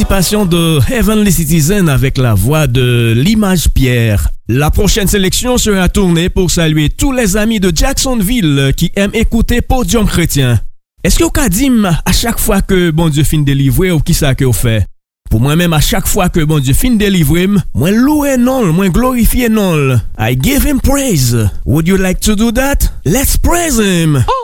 participation de Heavenly Citizen avec la voix de l'Image Pierre. La prochaine sélection sera tournée pour saluer tous les amis de Jacksonville qui aiment écouter Podium Chrétien. Est-ce que vous avez dit à chaque fois que bon Dieu fin délivrer ou qui ça que vous fait? Pour moi-même, à chaque fois que bon Dieu fin délivrer, moi louer non, moi glorifier non. I give him praise. Would you like to do that? Let's praise him.